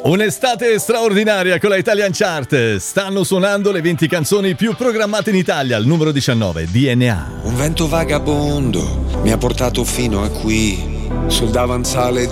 Un'estate straordinaria con la Italian Chart. Stanno suonando le 20 canzoni più programmate in Italia. Al numero 19, DNA. Un vento vagabondo mi ha portato fino a qui, sul davanzale